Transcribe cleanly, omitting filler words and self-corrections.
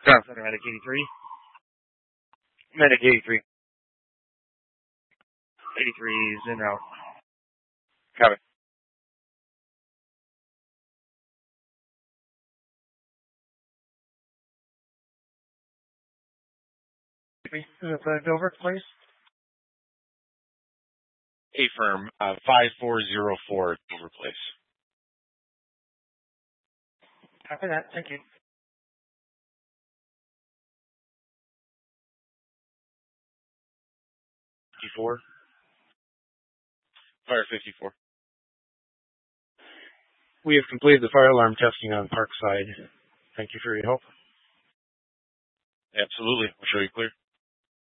Ground Center, Medic 83. Medic 83. 83 is en route. Copy. Over, please. Affirm, 5404 Dover Place. Copy that. Thank you. 54. Fire 54. We have completed the fire alarm testing on Parkside. Thank you for your help. Absolutely. I'll show you clear.